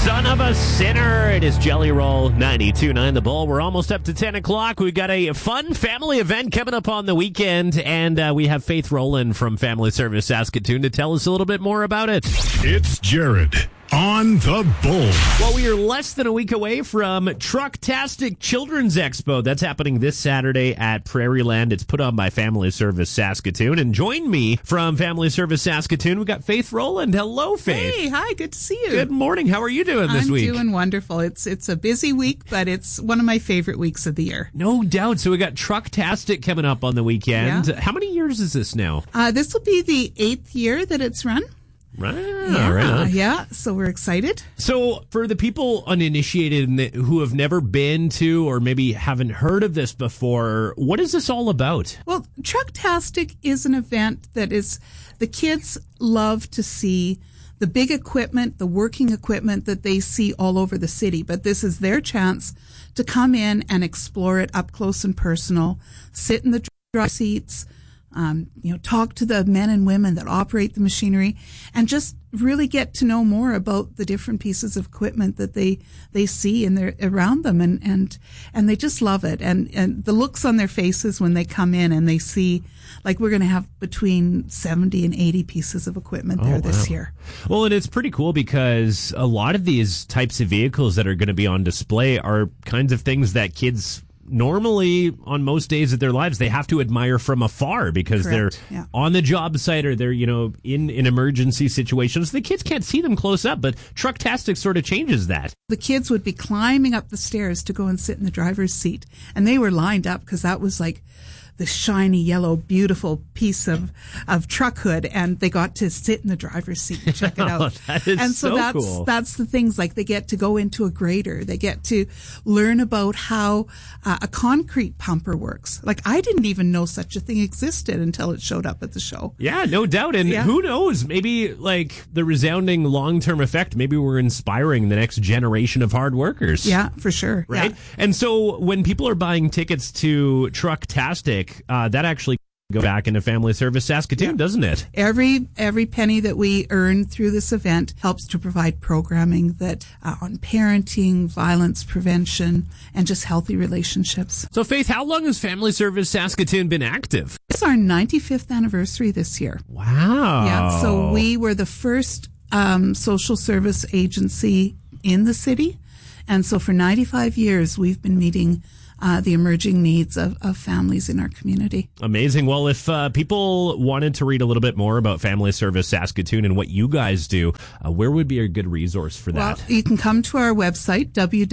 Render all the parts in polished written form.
Son of a sinner. It is Jelly Roll 92.9 The Bull. We're almost up to 10 o'clock. We've got a fun family event coming up on the weekend, and we have Faith Rowland from Family Service Saskatoon to tell us a little bit more about it. It's Jared on The Bull. Well, we are less than a week away from Trucktastic Children's Expo. That's happening this Saturday at Prairieland. It's put on by Family Service Saskatoon. And join me from Family Service Saskatoon, we've got Faith Rowland. Hello, Faith. Hey, hi, good to see you. Good morning. How are you doing this week? I'm doing wonderful. It's a busy week, but it's one of my favorite weeks of the year. No doubt. So we got Trucktastic coming up on the weekend. Yeah. How many years is this now? This will be the 8th year that it's run. Right. Yeah, so we're excited. So for the people uninitiated who have never been to or maybe haven't heard of this before, what is this all about? Well, Trucktastic is an event that is, the kids love to see the big equipment, the working equipment that they see all over the city. But this is their chance to come in and explore it up close and personal, sit in the driver's seats, talk to the men and women that operate the machinery, and just really get to know more about the different pieces of equipment that they see and they're around them, and they just love it. And the looks on their faces when they come in and they see, like, we're going to have between 70 and 80 pieces of equipment there this year. Well, and it's pretty cool because a lot of these types of vehicles that are going to be on display are kinds of things that kids normally on most days of their lives they have to admire from afar because they're on the job site or they're in emergency situations. The kids can't see them close up, but Trucktastic sort of changes that. The kids would be climbing up the stairs to go and sit in the driver's seat, and they were lined up because that was like the shiny yellow beautiful piece of truck hood, and they got to sit in the driver's seat and check it out. That is and so cool. That's the things, like they get to go into a grader, they get to learn about how a concrete pumper works. Like, I didn't even know such a thing existed until it showed up at the show. Yeah, no doubt. And who knows, maybe like the resounding long-term effect, maybe we're inspiring the next generation of hard workers. Yeah, for sure. Right? Yeah. And so when people are buying tickets to Trucktastic, that actually go back into Family Service Saskatoon, doesn't it? Every penny that we earn through this event helps to provide programming that on parenting, violence prevention, and just healthy relationships. So, Faith, how long has Family Service Saskatoon been active? It's our 95th anniversary this year. Wow. Yeah, so we were the first social service agency in the city. And so for 95 years, we've been meeting the emerging needs of families in our community. Amazing. Well, if people wanted to read a little bit more about Family Service Saskatoon and what you guys do, where would be a good resource for that? Well, you can come to our website,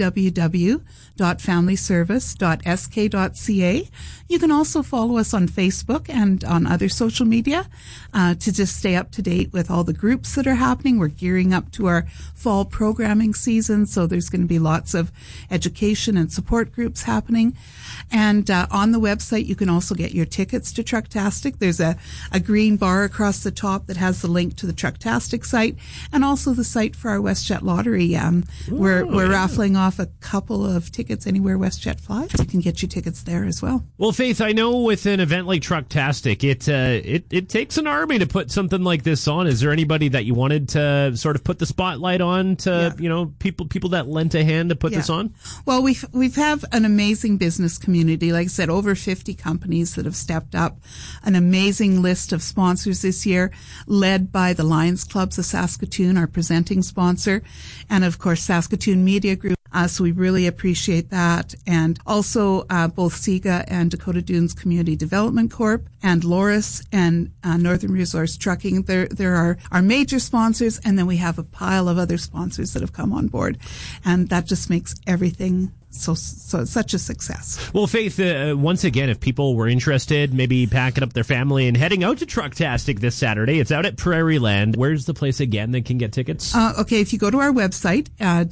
www.familyservice.sk.ca. You can also follow us on Facebook and on other social media to just stay up to date with all the groups that are happening. We're gearing up to our fall programming season, so there's going to be lots of education and support groups happening. And on the website, you can also get your tickets to Trucktastic. There's a green bar across the top that has the link to the Trucktastic site and also the site for our WestJet lottery. We're raffling off a couple of tickets anywhere WestJet flies. You can get your tickets there as well. Well, Faith, I know with an event like Trucktastic, it takes an army to put something like this on. Is there anybody that you wanted to sort of put the spotlight on to, people that lent a hand to put this on? Well, we've have an amazing business community. Like I said, over 50 companies that have stepped up. An amazing list of sponsors this year, led by the Lions Clubs of Saskatoon, our presenting sponsor, and of course Saskatoon Media Group. So we really appreciate that. And also both SIGA and Dakota Dunes Community Development Corp and Loris and Northern Resource Trucking. There are our major sponsors, and then we have a pile of other sponsors that have come on board. And that just makes everything so such a success. Well, Faith, once again, if people were interested, maybe packing up their family and heading out to Trucktastic this Saturday, it's out at Prairieland. Where's the place again they can get tickets? Okay, if you go to our website,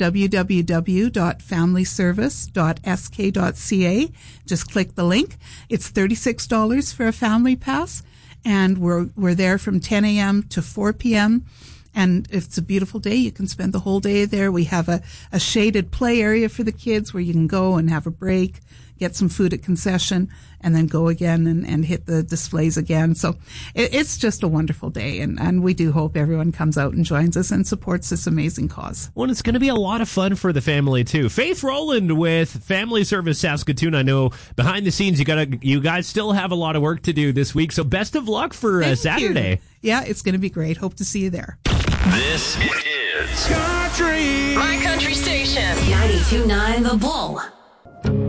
www.familyservice.sk.ca, just click the link. It's $36 for a family pass, and we're there from 10 a.m. to 4 p.m., and if it's a beautiful day, you can spend the whole day there. We have a shaded play area for the kids where you can go and have a break, get some food at concession, and then go again and hit the displays again. So it's just a wonderful day, and we do hope everyone comes out and joins us and supports this amazing cause. Well, it's going to be a lot of fun for the family, too. Faith Rowland with Family Service Saskatoon. I know behind the scenes you guys still have a lot of work to do this week, so best of luck for Saturday. Yeah, it's going to be great. Hope to see you there. This is Country. My country station. 92.9 The Bull.